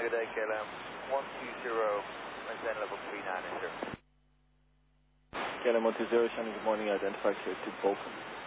good day, KLM 120, maintain level 39 enter. KLM 120, Shannon, good morning, identify here to Bolton.